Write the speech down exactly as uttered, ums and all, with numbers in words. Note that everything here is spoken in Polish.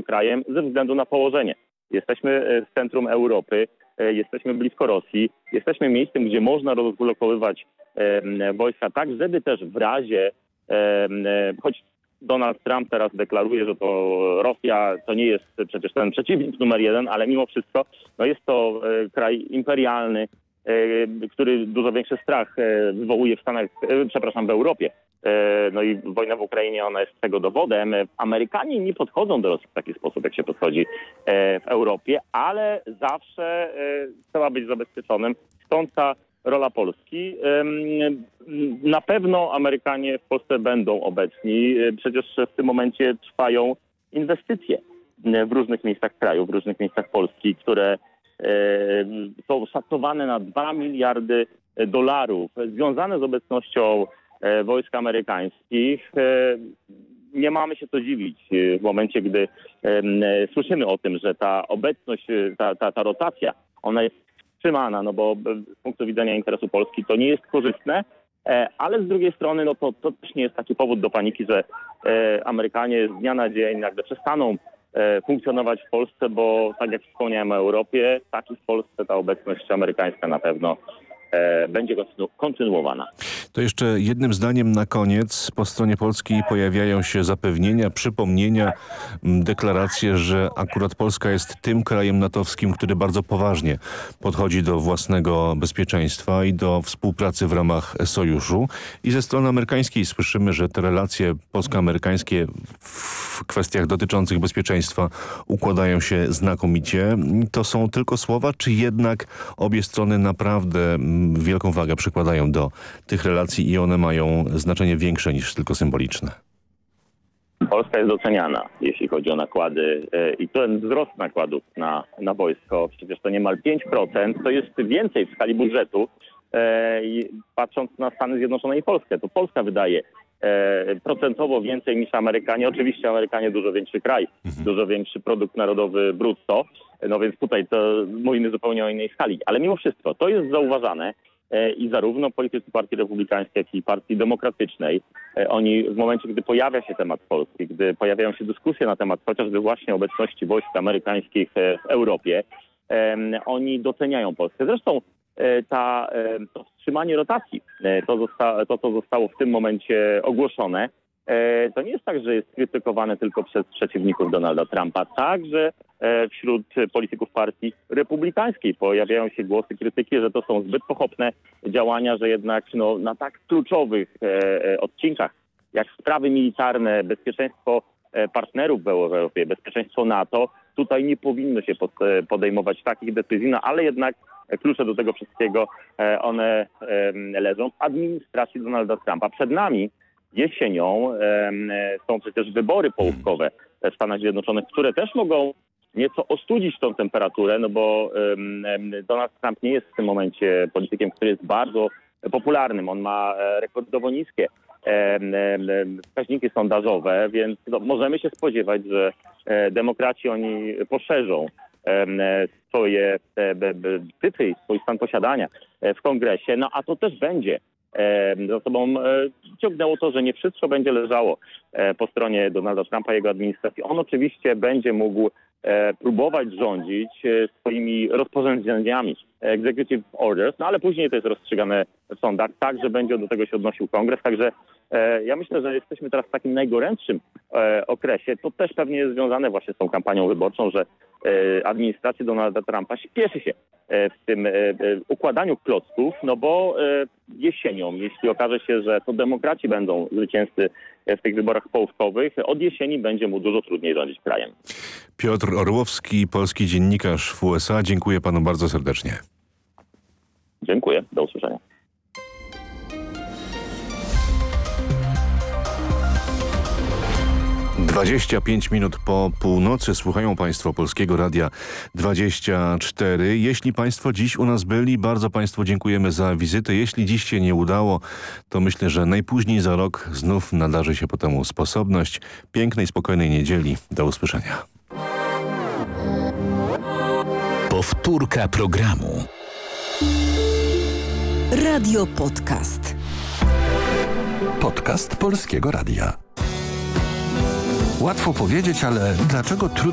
krajem ze względu na położenie. Jesteśmy w centrum Europy, jesteśmy blisko Rosji, jesteśmy miejscem, gdzie można rozblokowywać wojska tak, żeby też w razie, choć Donald Trump teraz deklaruje, że to Rosja to nie jest przecież ten przeciwnik numer jeden, ale mimo wszystko no jest to kraj imperialny, który dużo większy strach wywołuje w Stanach, przepraszam, w Europie. No i wojna w Ukrainie, ona jest tego dowodem. Amerykanie nie podchodzą do Rosji w taki sposób, jak się podchodzi w Europie, ale zawsze trzeba być zabezpieczonym. Stąd ta rola Polski. Na pewno Amerykanie w Polsce będą obecni. Przecież w tym momencie trwają inwestycje w różnych miejscach kraju, w różnych miejscach Polski, które są szacowane na dwa miliardy dolarów, związane z obecnością wojsk amerykańskich. Nie mamy się co dziwić w momencie, gdy słyszymy o tym, że ta obecność, ta, ta, ta rotacja, ona jest wstrzymana, no bo z punktu widzenia interesu Polski to nie jest korzystne, ale z drugiej strony no to, to też nie jest taki powód do paniki, że Amerykanie z dnia na dzień nagle przestaną funkcjonować w Polsce, bo tak jak wspomniałem o Europie, tak i w Polsce ta obecność amerykańska na pewno będzie kontynuowana. To jeszcze jednym zdaniem na koniec. Po stronie polskiej pojawiają się zapewnienia, przypomnienia, deklaracje, że akurat Polska jest tym krajem natowskim, który bardzo poważnie podchodzi do własnego bezpieczeństwa i do współpracy w ramach sojuszu. I ze strony amerykańskiej słyszymy, że te relacje polsko-amerykańskie w kwestiach dotyczących bezpieczeństwa układają się znakomicie. To są tylko słowa, czy jednak obie strony naprawdę wielką wagę przykładają do tych relacji i one mają znaczenie większe niż tylko symboliczne? Polska jest doceniana, jeśli chodzi o nakłady i ten wzrost nakładów na, na wojsko, przecież to niemal pięć procent, to jest więcej w skali budżetu. I patrząc na Stany Zjednoczone i Polskę, to Polska wydaje procentowo więcej niż Amerykanie. Oczywiście Amerykanie dużo większy kraj, mhm. dużo większy produkt narodowy brutto, no więc tutaj to mówimy zupełnie o innej skali. Ale mimo wszystko to jest zauważane i zarówno politycy Partii Republikańskiej, jak i Partii Demokratycznej, oni w momencie, gdy pojawia się temat Polski, gdy pojawiają się dyskusje na temat chociażby właśnie obecności wojsk amerykańskich w Europie, oni doceniają Polskę. Zresztą ta, to wstrzymanie rotacji, to, zosta, to co zostało w tym momencie ogłoszone, to nie jest tak, że jest krytykowane tylko przez przeciwników Donalda Trumpa. Także wśród polityków partii republikańskiej pojawiają się głosy krytyki, że to są zbyt pochopne działania, że jednak no, na tak kluczowych odcinkach jak sprawy militarne, bezpieczeństwo partnerów w Europie, bezpieczeństwo NATO, tutaj nie powinno się podejmować takich decyzji, no ale jednak klucze do tego wszystkiego, one leżą w administracji Donalda Trumpa. Przed nami jesienią są przecież wybory połówkowe w Stanach Zjednoczonych, które też mogą nieco ostudzić tą temperaturę, no bo Donald Trump nie jest w tym momencie politykiem, który jest bardzo popularnym. On ma rekordowo niskie wskaźniki sondażowe, więc no, możemy się spodziewać, że demokraci oni poszerzą swoje typy i swój stan posiadania w kongresie, no a to też będzie za sobą ciągnęło to, że nie wszystko będzie leżało po stronie Donalda Trumpa i jego administracji. On oczywiście będzie mógł próbować rządzić swoimi rozporządzeniami, executive orders, no ale później to jest rozstrzygane w sądach, tak, że będzie do tego się odnosił kongres, także ja myślę, że jesteśmy teraz w takim najgorętszym okresie. To też pewnie jest związane właśnie z tą kampanią wyborczą, że administracja Donalda Trumpa śpieszy się w tym układaniu klocków, no bo jesienią, jeśli okaże się, że to demokraci będą zwycięzcy w tych wyborach połówkowych, od jesieni będzie mu dużo trudniej rządzić krajem. Piotr Orłowski, polski dziennikarz w U S A. Dziękuję panu bardzo serdecznie. Dziękuję. Do usłyszenia. dwadzieścia pięć minut po północy słuchają państwo Polskiego Radia dwadzieścia cztery. Jeśli państwo dziś u nas byli, bardzo państwu dziękujemy za wizytę. Jeśli dziś się nie udało, to myślę, że najpóźniej za rok znów nadarzy się po temu sposobność. Pięknej, spokojnej niedzieli. Do usłyszenia. Powtórka programu. Radio Podcast. Podcast Polskiego Radia. Łatwo powiedzieć, ale dlaczego trudno